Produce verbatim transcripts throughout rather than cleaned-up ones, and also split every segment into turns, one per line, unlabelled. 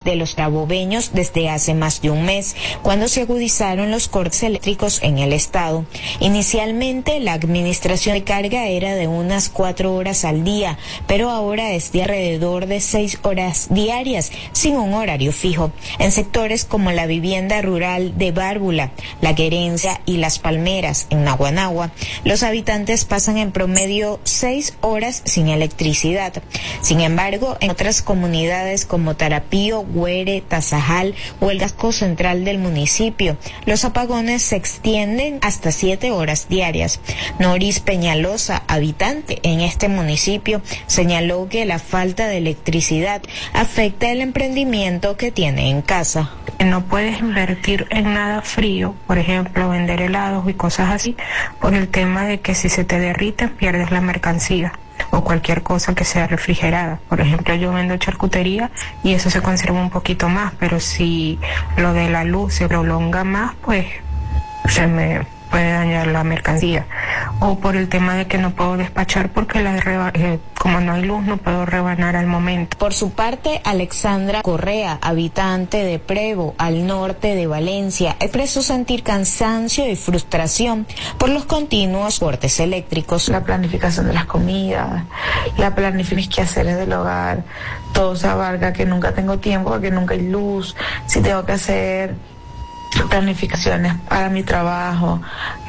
de los carabobeños desde hace más de un mes, cuando se agudizaron los cortes eléctricos en el estado. Inicialmente, la administración de carga era de unas cuatro horas al día, pero ahora es de alrededor de seis horas diarias, sin un horario fijo. En sectores como la vivienda rural de Bárbula, La Querencia y Las Palmeras, en Naguanagua, los habitantes pasan en promedio seis horas sin electricidad. Sin embargo, en otras comunidades como Tarapío, Güere, Tazajal o el casco central del municipio, los apagones se extienden hasta siete horas diarias. Noris Peñalosa, habitante en este municipio, señaló que la falta de electricidad afecta el emprendimiento que tiene en casa.
No puedes invertir en nada frío, por ejemplo, vender helados y cosas así, por el tema de que si se te derriten pierdes la mercancía, o cualquier cosa que sea refrigerada. Por ejemplo, yo vendo charcutería y eso se conserva un poquito más, pero si lo de la luz se prolonga más, pues se me puede dañar la mercancía. O por el tema de que no puedo despachar porque la reba- eh, como no hay luz no puedo rebanar al momento.
Por su parte, Alexandra Correa, habitante de Prevo, al norte de Valencia, expresó sentir cansancio y frustración por los continuos cortes eléctricos.
La planificación de las comidas, la planificación de quehaceres del hogar, todo se abarca, que nunca tengo tiempo porque nunca hay luz, si tengo que hacer planificaciones para mi trabajo,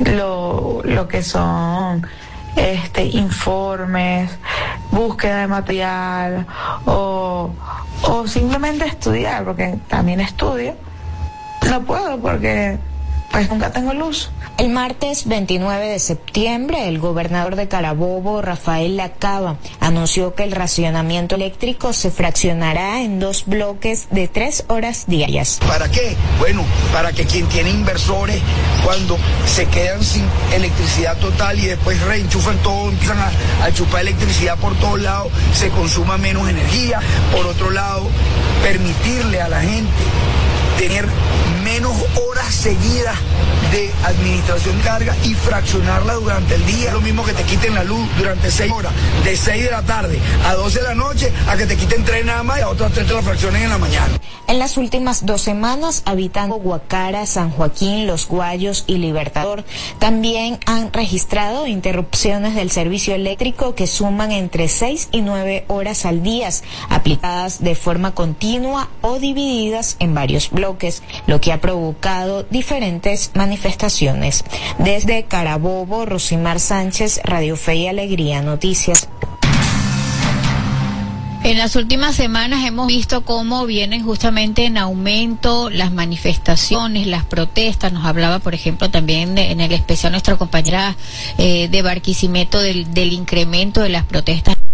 lo, lo que son este informes, búsqueda de material o, o simplemente estudiar, porque también estudio, no puedo porque pues nunca tengo luz.
El martes veintinueve de septiembre, el gobernador de Carabobo, Rafael Lacaba, anunció que el racionamiento eléctrico se fraccionará en dos bloques de tres horas diarias.
¿Para qué? Bueno, para que quien tiene inversores, cuando se quedan sin electricidad total y después reenchufan todo, empiezan a, a chupar electricidad por todos lados, se consuma menos energía. Por otro lado, permitirle a la gente tener menos horas seguidas de administración de carga y fraccionarla durante el día. Es lo mismo que te quiten la luz durante seis horas, de seis de la tarde a doce de la noche, a que te quiten tres nada más y a otras tres te la fraccionen en la mañana.
En las últimas dos semanas, habitantes de Guacara, San Joaquín, Los Guayos y Libertador también han registrado interrupciones del servicio eléctrico que suman entre seis y nueve horas al día, aplicadas de forma continua o divididas en varios bloques, lo que ha provocado diferentes manifestaciones. Desde Carabobo, Rosimar Sánchez, Radio Fe y Alegría Noticias.
En las últimas semanas hemos visto cómo vienen justamente en aumento las manifestaciones, las protestas. Nos hablaba, por ejemplo, también de, en el especial nuestra compañera eh, de Barquisimeto del, del incremento de las protestas